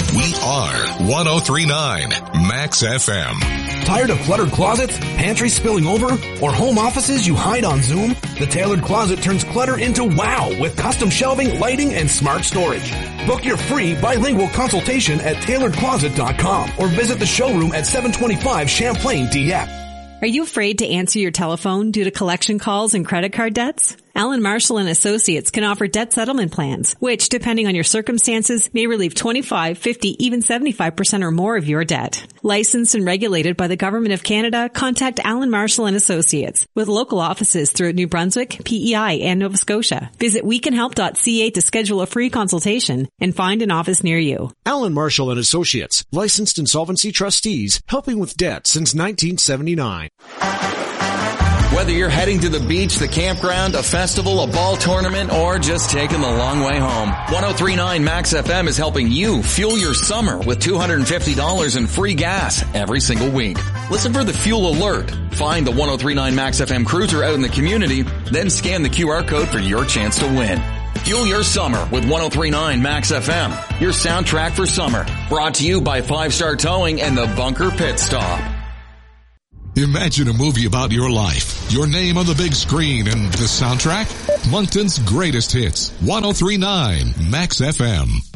We are 103.9 Max FM. Tired of cluttered closets, pantries spilling over, or home offices you hide on Zoom? The Tailored Closet turns clutter into wow with custom shelving, lighting, and smart storage. Book your free bilingual consultation at tailoredcloset.com or visit the showroom at 725 Champlain, Dieppe. Are you afraid to answer your telephone due to collection calls and credit card debts? Allen Marshall and Associates can offer debt settlement plans, which, depending on your circumstances, may relieve 25, 50, even 75% or more of your debt. Licensed and regulated by the Government of Canada, contact Allen Marshall and Associates with local offices throughout New Brunswick, PEI, and Nova Scotia. Visit wecanhelp.ca to schedule a free consultation and find an office near you. Allen Marshall and Associates, licensed insolvency trustees, helping with debt since 1979. Whether you're heading to the beach, the campground, a festival, a ball tournament, or just taking the long way home, 103.9 Max FM is helping you fuel your summer with $250 in free gas every single week. Listen for the fuel alert. Find the 103.9 Max FM cruiser out in the community, then scan the QR code for your chance to win. Fuel your summer with 103.9 Max FM, your soundtrack for summer. Brought to you by 5 Star Towing and the Bunker Pit Stop. Imagine a movie about your life, your name on the big screen, and the soundtrack? Moncton's greatest hits, 103.9 Max FM.